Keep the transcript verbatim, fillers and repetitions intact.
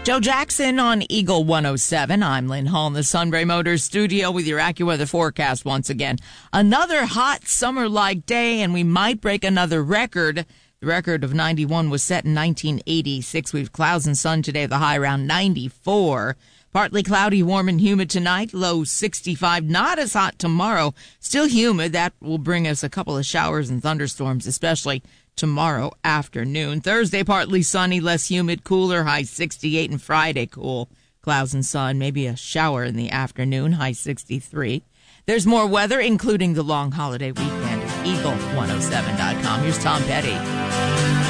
Joe Jackson on Eagle one oh seven. I'm Lynn Hall in the Sunbury Motors studio with your AccuWeather forecast once again. Another hot summer-like day, and we might break another record. The record of ninety-one was set in nineteen eighty-six. We have clouds and sun today, the high around ninety-four. Partly cloudy, warm and humid tonight, low sixty-five. Not as hot tomorrow, still humid. That will bring us a couple of showers and thunderstorms, especially tomorrow afternoon. Thursday, partly sunny, less humid, cooler, high sixty-eight, and Friday, cool. Clouds and sun, maybe a shower in the afternoon, high sixty-three. There's more weather, including the long holiday weekend at eagle one oh seven dot com. Here's Tom Petty.